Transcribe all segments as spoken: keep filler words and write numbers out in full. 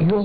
圆，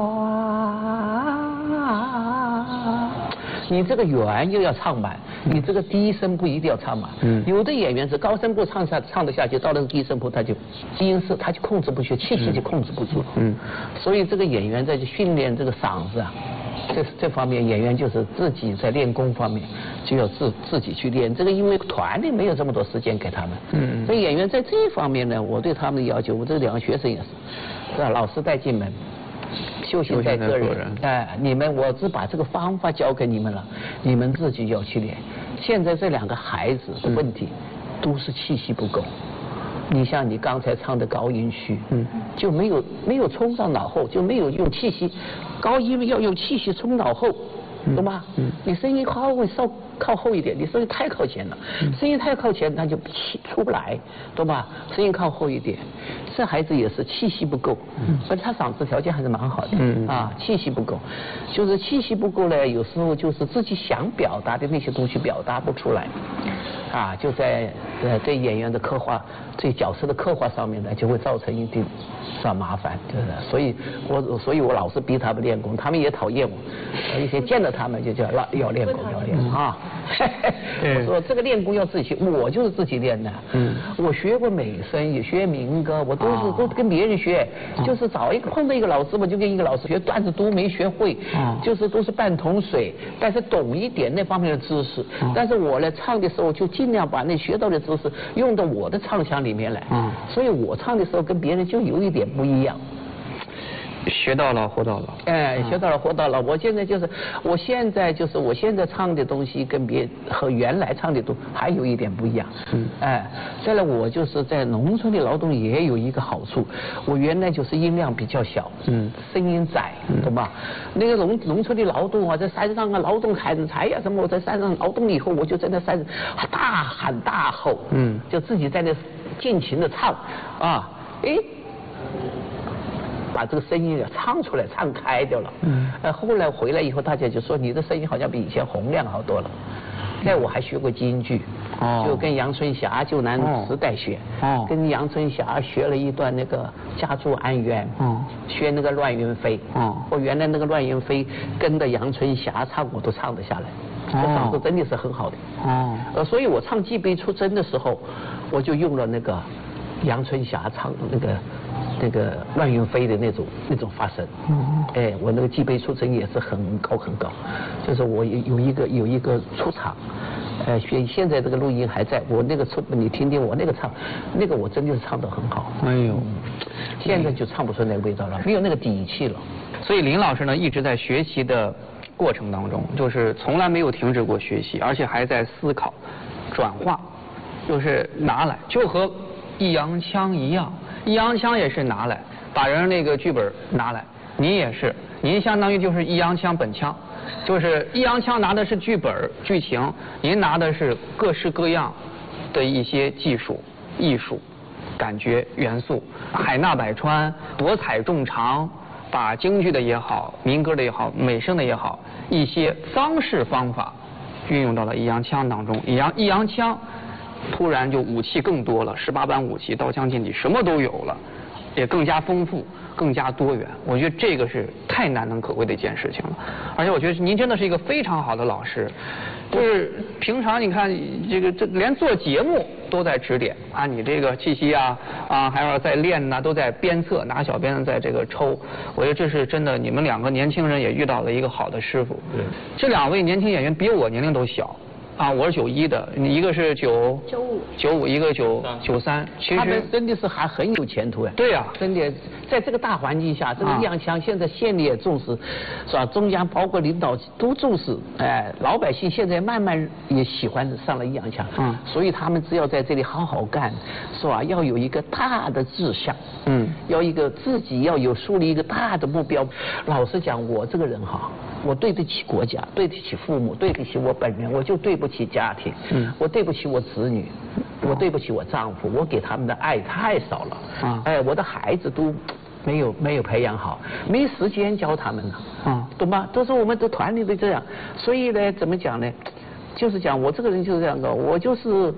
你这个圆又要唱满，你这个低声部一定要唱满。嗯，有的演员是高声部唱下唱得下去，到了低声部他就音色他就控制不住，气息就控制不住。嗯，所以这个演员在训练这个嗓子啊。这这方面演员就是自己在练功方面就要自自己去练，这个因为团里没有这么多时间给他们，嗯，所以演员在这一方面呢，我对他们的要求，我这两个学生也是，是吧？老师带进门，修行在个人，哎，你们我只把这个方法教给你们了，你们自己要去练。现在这两个孩子的问题，都是气息不够。你像你刚才唱的高音区，嗯，就没有没有冲到脑后，就没有用气息，高音要用气息冲脑后，懂吗？嗯，你声音稍微稍靠后一点，你声音太靠前了，声音太靠前它就气出不来，懂吧？声音靠后一点，这孩子也是气息不够，嗯，而且他嗓子条件还是蛮好的，嗯啊，气息不够，就是气息不够呢，有时候就是自己想表达的那些东西表达不出来。啊，就在呃对演员的刻画、对角色的刻画上面呢，就会造成一定是吧麻烦，就是所以我所以我老是逼他们练功，他们也讨厌我，一些见到他们就叫要要练功要练啊。我说这个练功要自己学，我就是自己练的。嗯，我学过美声，也学民歌，我都是都跟别人学，就是找一个碰到一个老师，我就跟一个老师学，段子都没学会，就是都是半桶水，但是懂一点那方面的知识。但是我呢唱的时候就尽量把那学到的知识用到我的唱腔里面来，嗯，所以我唱的时候跟别人就有一点不一样。 学到了，活到老。 哎，学到了，活到老。我现在就是，我现在就是我现在唱的东西跟别和原来唱的都还有一点不一样。嗯。哎，再来我就是在农村的劳动也有一个好处，我原来就是音量比较小，嗯，声音窄，懂吧？那个农农村的劳动啊，在山上啊劳动砍柴呀什么，我在山上劳动以后，我就在那山上大喊大吼，嗯，就自己在那尽情的唱，啊，哎。把这个声音唱出来，唱开掉了。嗯。呃，后来回来以后，大家就说你的声音好像比以前洪亮好多了。那我还学过京剧，哦，就跟杨春霞就南时代学，哦，跟杨春霞学了一段那个《家住安渊》，哦，学那个《乱云飞》，哦，我原来那个《乱云飞》跟着杨春霞唱，我都唱得下来，这嗓子真的是很好的。哦。呃，所以我唱《寄杯出征》的时候，我就用了那个杨春霞唱的那个。那个乱云飞的那种那种发声，嗯，哎，我那个寄杯出征也是很高很高，就是我有一个有一个出场，呃，现现在这个录音还在，我那个出你听听我那个唱，那个我真的是唱得很好，哎呦，现在就唱不出那个味道了，没有那个底气了。 所以林老师呢一直在学习的过程当中，就是从来没有停止过学习，而且还在思考、转化，就是拿来就和易烊千一样。易烊千也是拿来，把人那个剧本拿来，您也是，您相当于就是易烊千本腔，就是易烊千拿的是剧本剧情，您拿的是各式各样的一些技术、艺术、感觉元素，海纳百川，博采众长，把京剧的也好，民歌的也好，美声的也好，一些方式方法运用到了易烊千当中，易烊易烊千。突然就武器更多了，十八般武器，刀枪剑戟什么都有了，也更加丰富，更加多元。我觉得这个是太难能可贵的一件事情了。而且我觉得您真的是一个非常好的老师，就是平常你看这个这连做节目都在指点啊，你这个气息啊啊还要在练呐、啊，都在鞭策，拿小鞭子在这个抽。我觉得这是真的，你们两个年轻人也遇到了一个好的师傅。对，这两位年轻演员比我年龄都小。啊，我是九一的，一个是九九五，九五一个九九三，其实他们真的是还很有前途呀。 对呀、啊， 真的，在这个大环境下，这个易烊千现在县里也重视，是吧？中央包括领导都重视，哎，老百姓现在慢慢也喜欢上了易烊千，嗯，所以他们只要在这里好好干，是吧？要有一个大的志向，嗯，要一个自己要有树立一个大的目标。老实讲，我这个人哈。我对得起国家，对得起父母，对得起我本人，我就对不起家庭，嗯，我对不起我子女，我对不起我丈夫，我给他们的爱太少了，啊，哎，我的孩子都没有没有培养好，没时间教他们了，啊，懂吗？都是我们的团里的这样，所以呢，怎么讲呢？就是讲我这个人就是这样的，我就是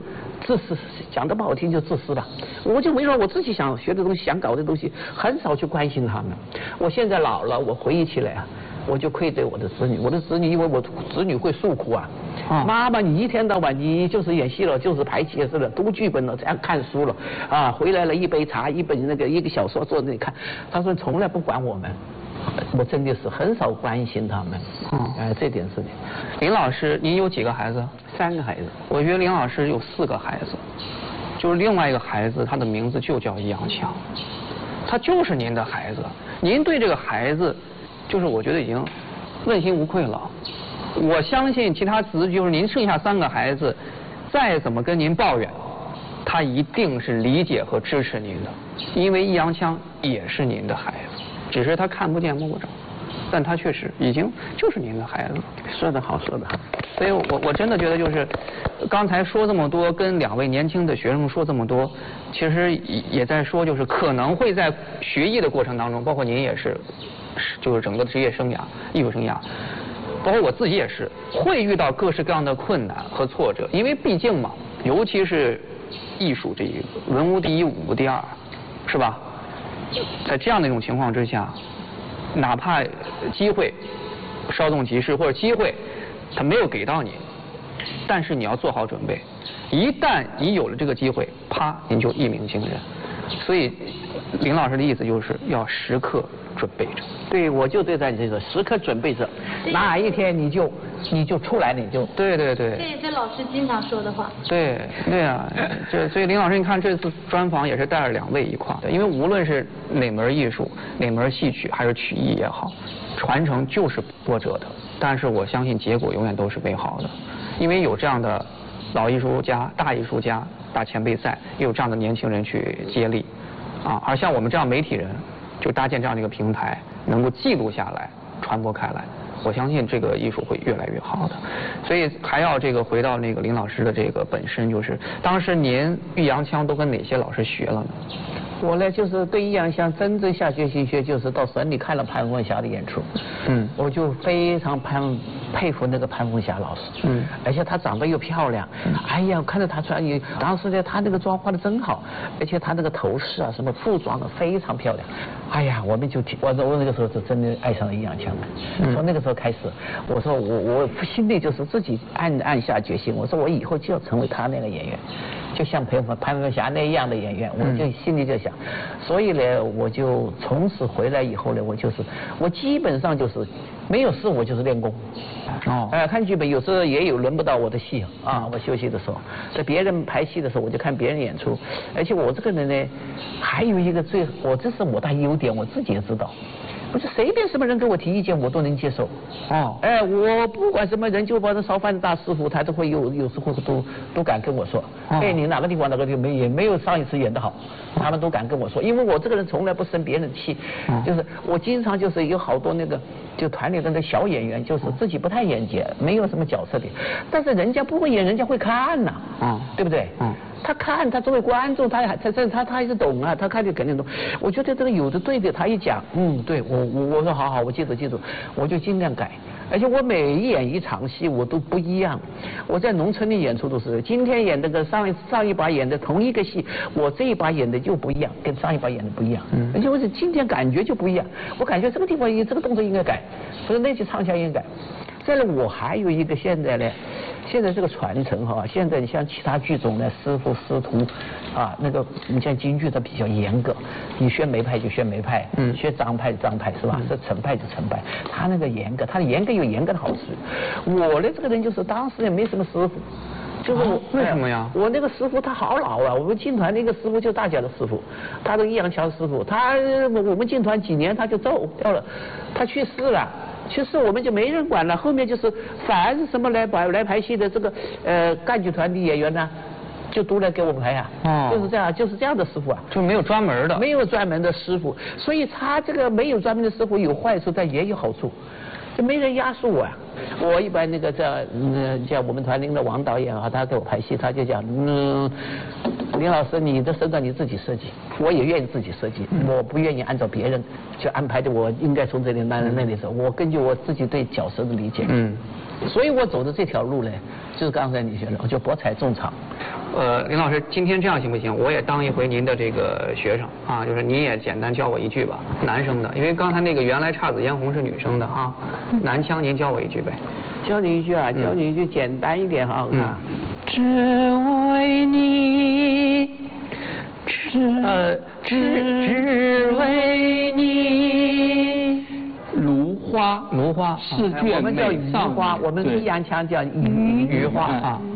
自私，讲的不好听就自私了。我就没说我自己想学的东西，想搞的东西，很少去关心他们。我现在老了，我回忆起来啊，我就愧对我的子女。我的子女，因为我子女会诉苦啊。啊、妈妈，你一天到晚你就是演戏了，就是排戏了，读剧本了，这样看书了，啊，回来了一杯茶，一本那个一个小说坐那里看。他说从来不管我们。我真的是很少关心他们，嗯，哎，这点事情。 林老师，您有几个孩子？ 三个孩子。 我觉得林老师有四个孩子，就是另外一个孩子，他的名字就叫易阳强，他就是您的孩子。您对这个孩子，就是我觉得已经问心无愧了。我相信其他子，就是您剩下三个孩子，再怎么跟您抱怨，他一定是理解和支持您的，因为易阳强也是您的孩子。只是他看不见摸不着，但他确实已经就是您的孩子。 说得好，说得好。 所以我我真的觉得就是，刚才说这么多，跟两位年轻的学生说这么多，其实也也在说，就是可能会在学艺的过程当中，包括您也是，就是整个职业生涯、艺术生涯，包括我自己也是，会遇到各式各样的困难和挫折，因为毕竟嘛，尤其是艺术这一个，文无第一，武无第二，是吧？在这样的一种情况之下，哪怕机会稍纵即逝，或者机会他没有给到你，但是你要做好准备，一旦你有了这个机会，啪，您就一鸣惊人。所以林老师的意思就是要时刻准备着。 对，我就对待你这个时刻准备着，哪一天你就你就出来，你就对对对。 这也是老师经常说的话。 对对啊，这所以林老师，你看这次专访也是带着两位一块儿，因为无论是哪门艺术、哪门戏曲还是曲艺也好，传承就是波折的，但是我相信结果永远都是美好的，因为有这样的老艺术家、大艺术家、大前辈在，也有这样的年轻人去接力，啊，而像我们这样媒体人，就搭建这样的一个平台，能够记录下来、传播开来，我相信这个艺术会越来越好的。所以还要这个回到那个林老师的这个本身，就是当时您易阳腔都跟哪些老师学了呢？ 我呢，就是对易阳腔真正下决心学，就是到省里看了潘凤霞的演出，嗯，我就非常潘佩服那个潘凤霞老师，嗯，而且她长得又漂亮，嗯、哎呀，看着她穿衣，当时呢，她那个妆化的真好，而且她那个头饰啊，什么服装的非常漂亮，哎呀，我们就我我那个时候就真的爱上了易阳腔了，嗯、从那个时候开始，我说我我心里就是自己暗暗下决心，我说我以后就要成为她那个演员。就像潘凤潘凤霞那样的演员，我就心里就想，所以呢，我就从此回来以后呢，我就是我基本上就是没有事我就是练功。哦，哎、呃，看剧本有时候也有轮不到我的戏啊，我休息的时候，在别人排戏的时候我就看别人演出，而且我这个人呢，还有一个最我这是我的优点，我自己也知道。不是随便什么人给我提意见我都能接受，哦，哎，我不管什么人，就把这烧饭的大师傅，他都会有有时候都都敢跟我说，哦、哎，你哪个地方哪个地方没也没有上一次演得好，哦、他们都敢跟我说，因为我这个人从来不生别人气，哦、就是我经常就是有好多那个就团里的那小演员，就是自己不太演角，没有什么角色的，但是人家不会演，人家会看呐，啊、哦，对不对？嗯。他看，他作为观众，他还他他他他还是懂啊，他看就肯定懂。我觉得这个有的对的，他一讲，嗯，对我我我说好好，我记住记住，我就尽量改。而且我每演一场戏我都不一样。我在农村里演出都是，今天演的跟上一上一把演的同一个戏，我这一把演的就不一样，跟上一把演的不一样。嗯。而且我是今天感觉就不一样，我感觉这个地方这个动作应该改，不是那句唱腔应该改。再来，我还有一个现在呢。现在这个传承哈，现在你像其他剧种呢，师傅师徒，啊，那个你像京剧它比较严格，你学梅派就学梅派，嗯，学张派就张派是吧？这陈派就陈派，他那个严格，他的严格有严格的好处。我的这个人就是当时也没什么师傅，就是我、 啊、为什么呀？ 我那个师傅他好老啊，我们进团那个师傅就大家的师傅，他的易阳强师傅，他我们进团几年他就走掉了，他去世了。其实我们就没人管了，后面就是凡是什么来排来排戏的这个呃干剧团的演员呢，就都来给我们排呀、啊，哦、就是这样，就是这样的师傅啊， 就没有专门的， 没有专门的师傅，所以他这个没有专门的师傅有坏处，但也有好处，就没人压缩我啊。我一般那个叫嗯叫我们团领的王导演啊，他给我排戏，他就讲嗯林老师，你的身段你自己设计，我也愿意自己设计，我不愿意按照别人去安排的，我应该从这里那那里走，我根据我自己对角色的理解。嗯。所以我走的这条路呢，就是刚才你说的，我就博采众长。 呃，林老师，今天这样行不行？我也当一回您的这个学生啊，就是您也简单教我一句吧，男生的，因为刚才那个原来姹紫嫣红是女生的啊，男腔您教我一句呗。 教你一句啊，教你一句简单一点哈。嗯。 只为你，只呃只只为你。 芦花， 芦花， 试卷美上， 我们叫鱼花，我们益阳腔叫鱼鱼花啊。